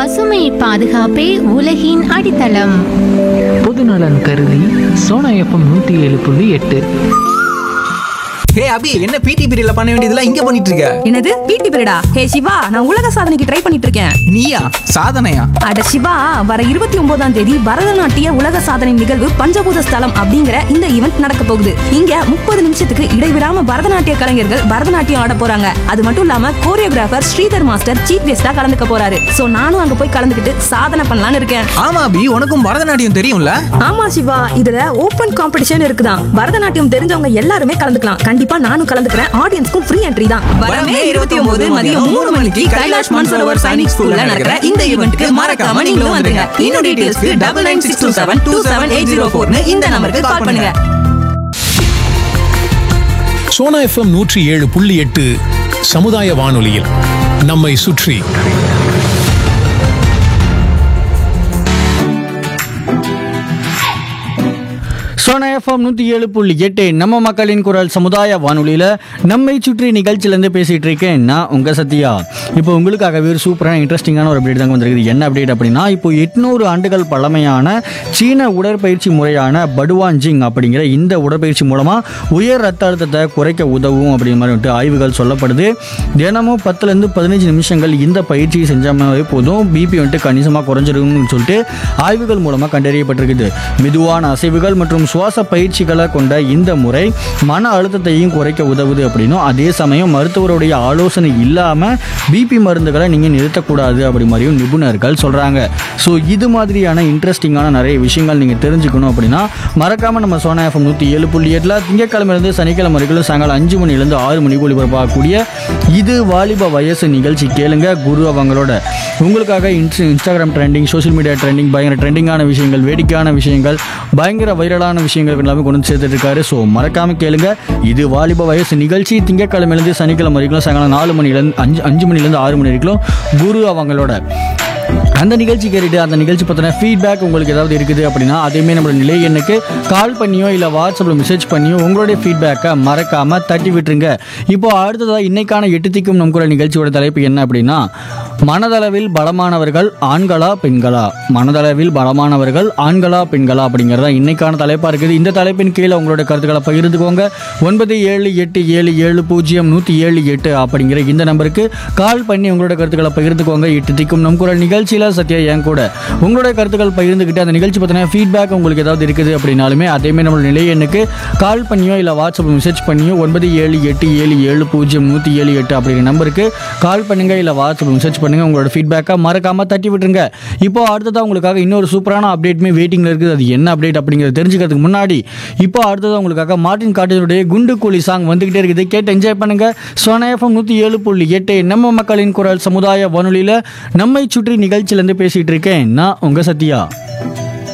பசுமை பாதுகாப்பே உலகின் அடித்தளம். பொதுநலன் கருதி சோனா எஃப்எம் 107.8. ஹே அபி, என்ன பிடி பீரியட்ல பண்ண வேண்டியதெல்லாம் இங்க பண்ணிட்டு இருக்க? என்னது பிடி பீரியடா? ஹே சிவா, நான் உலக சாதனைக்கு ட்ரை பண்ணிட்டு இருக்கேன். நீயா? சாதனையா? அட சிவா, வர 29ஆம் தேதி பரதநாட்டிய உலக சாதனை நிகழ்வு பஞ்சபூத ஸ்தலம் அப்படிங்கிற இந்த ஈவென்ட் நடக்க போகுது. இங்க 30 நிமிஷத்துக்கு இடைவிடாம பரதநாட்டிய கலைஞர்கள் பரதநாட்டியம் ஆட போறாங்க. அது மட்டும் இல்லாம கோரியோகிராஃபர் ஸ்ரீதர் மாஸ்டர் சீஃப் கெஸ்டா கலந்துக்க போறாரு. சோ நானும் அங்க போய் கலந்துக்கிட்டு சாதனை பண்ணலாம்னு இருக்கேன். ஆமா அபி, உனக்கும் பரதநாட்டியம் தெரியும்ல? ஆமா சிவா, இதுல ஓபன் காம்படிஷன் இருக்குதான். பரதநாட்டியம் தெரிஞ்சவங்க எல்லாருமே கலந்துக்கலாம். கண்டிப்பா நானும் கலந்துக்கிறேன். ஆடியன்ஸ்க்கும் ஃப்ரீ என்ட்ரி தான். வரமே 29 மதியம் 3 மணிக்கு கைலாஷ் மான்சரோவர் சைனிக் ஸ்கூல்ல நடக்கிற இந்த ஈவென்ட்க்கு மறக்காம நீங்களும் வந்துருங்க. இன்னும் டீடைல்ஸ்க்கு 9962727804 இந்த நம்பருக்கு கால் பண்ணுங்க. சோனா எஃப்எம் 107.8 சமுதாய வானொலியில் நம்மை சுற்றி. சோனா எஃப்எம் 107.8 நம்ம மக்களின் குரல் சமுதாய வானொலியில் நம்மை சுற்றி நிகழ்ச்சியிலேருந்து பேசிகிட்டு இருக்கேன் நான் உங்கள் சத்யா. இப்போ உங்களுக்காகவே ஒரு சூப்பரான இன்ட்ரெஸ்டிங்கான ஒரு அப்டேட் தாங்க வந்திருக்குது. என்ன அப்டேட் அப்படின்னா, இப்போ 800 ஆண்டுகள் பழமையான சீன உடற்பயிற்சி முறையான படுவான்ஜிங் அப்படிங்கிற இந்த உடற்பயிற்சி மூலமாக உயர் ரத்த அழுத்தத்தை குறைக்க உதவும் அப்படிங்கிற மாதிரி வந்துட்டு ஆய்வுகள் சொல்லப்படுது. தினமும் 10லேருந்து 15 நிமிஷங்கள் இந்த பயிற்சியை செஞ்சாலே போதும், பிபி வந்துட்டு கணிசமாக குறைஞ்சிருக்குன்னு சொல்லிட்டு ஆய்வுகள் மூலமாக கண்டறியப்பட்டிருக்குது. மெதுவான அசைவுகள் மற்றும் சுவாச பயிற்சிகளை கொண்ட இந்த முறை மன அழுத்தத்தையும் குறைக்க உதவுது அப்படின்னும், அதே சமயம் மருத்துவருடைய ஆலோசனை இல்லாமல் பிபி மருந்துகளை நீங்கள் நிறுத்தக்கூடாது அப்படி மாதிரியும் நிபுணர்கள் சொல்கிறாங்க. ஸோ இது மாதிரியான இன்ட்ரெஸ்டிங்கான நிறைய விஷயங்கள் நீங்கள் தெரிஞ்சுக்கணும் அப்படின்னா மறக்காமல் நம்ம சோனா எஃப்எம் 107.8 திங்கட்கிழமையிலேருந்து சனிக்கிழமை வரைக்கும் சாயங்காலம் 5 மணிலேருந்து 6 மணிக்கு ஒளிபரப்பாகக்கூடிய இது வாலிப வயசு நிகழ்ச்சி கேளுங்க. குரு அவங்களோட உங்களுக்காக Instagram trending, social media trending, பயங்கர ட்ரெண்டிங்கான விஷயங்கள், வேடிக்கையான விஷயங்கள், பயங்கர வைரலான விஷயங்கள் எல்லாமே கொண்டு சேர்த்துட்டு இருக்காரு. ஸோ மறக்காம கேளுங்க. இது வாலிப வயசு நிகழ்ச்சி திங்கட்கிழமையிலேருந்து சனிக்கிழமை வரைக்கும் சாயங்காலம் 4 மணிலேருந்து 5 மணிலேருந்து 6 மணி வரைக்கும் குரு அவங்களோட அந்த நிகழ்ச்சி கேட்டுட்டு அந்த நிகழ்ச்சி பற்றின ஃபீட்பேக் உங்களுக்கு ஏதாவது இருக்குது அப்படின்னா அதையுமே நம்மளோட நிலை எண்ணுக்கு கால் பண்ணியோ இல்லை வாட்ஸ்அப்பில் மெசேஜ் பண்ணியோ உங்களுடைய ஃபீட்பேக்கை மறக்காமல் தட்டி விட்டுருங்க. இப்போ அடுத்ததாக இன்னைக்கான 8 திக்கும் நம் குரல் நிகழ்ச்சியோட தலைப்பு என்ன அப்படின்னா, மனதளவில் பலமானவர்கள் ஆண்களா பெண்களா? மனதளவில் பலமானவர்கள் ஆண்களா பெண்களா அப்படிங்கிறதா இன்னைக்கான தலைப்பாக இருக்குது. இந்த தலைப்பின் கீழே உங்களோட கருத்துக்களை பகிர்ந்துக்கோங்க. 9787070178 அப்படிங்கிற இந்த நம்பருக்கு கால் பண்ணி உங்களோட கருத்துக்களை பகிர்ந்துக்கோங்க. 8 திக்கும் நம் குரல் நிகழ்ச்சியில் சத்யா என் கூட உங்களுடைய கருத்துக்கள் பகிர்ந்துக்கிட்டு அந்த நிகழ்ச்சி பற்றின ஃபீட்பேக் உங்களுக்கு ஏதாவது இருக்குது அப்படின்னாலுமே அதேமாதிரி நம்மளோட நிலை எண்ணுக்கு கால் பண்ணியோ இல்லை வாட்ஸ்அப்பில் மெசேஜ் பண்ணியோ 9787070178 அப்படிங்கிற நம்பருக்கு கால் பண்ணுங்க, இல்லை வாட்ஸ்அப்பில் மெசேஜ் பண்ணுங்க. உங்களோட ஃபீட்பேக்கை மறக்காம தட்டி விட்டுருங்க. இப்போ அடுத்ததாக உங்களுக்காக இன்னொரு சூப்பரான அப்டேட்டுமே வெயிட்டிங்கில் இருக்குது. அது என்ன அப்டேட் அப்படிங்கிறத தெரிஞ்சுக்கிறதுக்கு முன்னாடி இப்போ அடுத்ததாக உங்களுக்காக மார்ட்டின் காட்டேஜனுடைய குண்டு கூலி சாங் வந்துகிட்டே இருக்குது. கேட்டு என்ஜாய் பண்ணுங்க. சோனா எஃப்எம் 107.8 நம்ம மக்களின் குரல் சமுதாய வானொலியில் நம்மை சுற்றி நிகழ்ச்சியிலேருந்து பேசிகிட்டு இருக்கேன் நான் உங்கள் சத்யா.